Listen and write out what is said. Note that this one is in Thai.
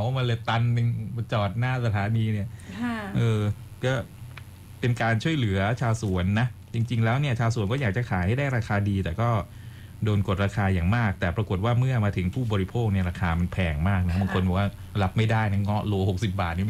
มาเลยตันนึงมาจอดหน้าสถานีเนี่ยก็เป็นการช่วยเหลือชาวสวนนะจริงๆแล้วเนี่ยชาวสวนก็อยากจะขายให้ได้ราคาดีแต่ก็โดนกดราคาอย่างมากแต่ปรากฏว่าเมื่อมาถึงผู้บริโภคเนี่ยราคามันแพงมากนะบางคนบอกว่ารับไม่ได้นะเงาะโล60 บาทนี่